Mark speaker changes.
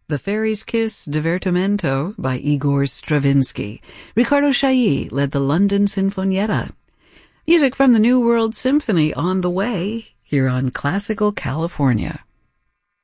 Speaker 1: The Fairy's Kiss Divertimento by Igor Stravinsky. Riccardo Chailly led the London Sinfonietta. Music from the New World Symphony on the way here on Classical California.